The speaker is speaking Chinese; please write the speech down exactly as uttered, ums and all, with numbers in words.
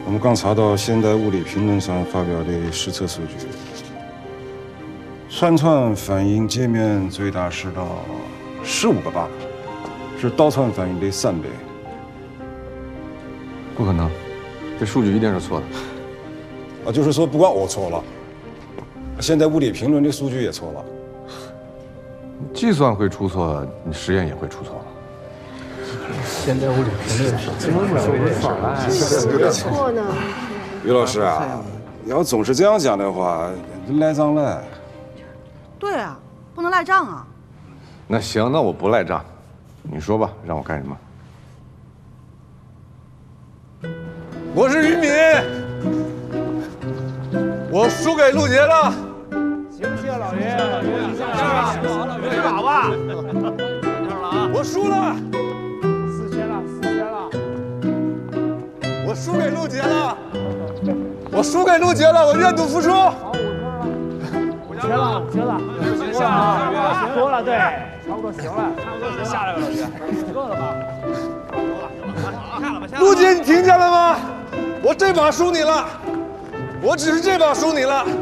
我们刚查到现代物理评论上发表的实测数据，串串反应界面最大是到十五个 bug， 是倒串反应的三倍。 不可能，这数据一定是错的。 啊，就是说不光我错了，现代物理评论的数据也错了。 计算会出错，你实验也会出错。 现代物理评论是怎么回事？ 有点错呢。于老师啊，你要总是这样讲的话，赖账赖。 对啊，不能赖账啊。 那行，那我不赖账，你说吧，让我干什么？ 我是于敏，我输给陆杰了。 行不行，老爷？一下啊，一把吧。 我输了。 四千了，四千了！ 我输给陆杰了，我输给陆杰了，我愿赌服输。 好，五分了，五千了，五千了，行啊，多了，对，差不多行了，差不多行，下来吧，老岳，五个了吧？ 陆杰，你听见了吗？我这把输你了，我只是这把输你了。